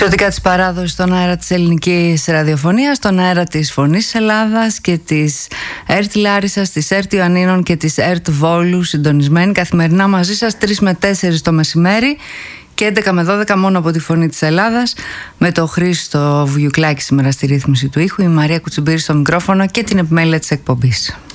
Εξωτικά της παράδοσης στον αέρα της ελληνικής ραδιοφωνίας, στον αέρα της Φωνής Ελλάδας και της ΕΡΤ Λάρισσας, της ΕΡΤ Ιωαννίνων και της ΕΡΤ Βόλου, συντονισμένοι καθημερινά μαζί σας 3 με 4 το μεσημέρι και 11 με 12 μόνο από τη Φωνή της Ελλάδας, με το Χρήστο Βουγιουκλάκη σήμερα στη ρύθμιση του ήχου, η Μαρία Κουτσουμπύρη στο μικρόφωνο και την επιμέλεια της εκπομπής.